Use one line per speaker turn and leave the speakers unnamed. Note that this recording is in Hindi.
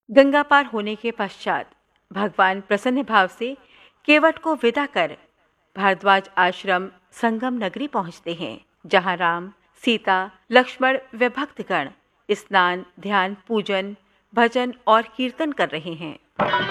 गंगा पार होने के पश्चात भगवान प्रसन्न भाव से केवट को विदा कर भारद्वाज आश्रम संगम नगरी पहुंचते हैं, जहां राम, सीता, लक्ष्मण व भक्तगण स्नान, ध्यान, पूजन, भजन और कीर्तन कर रहे हैं।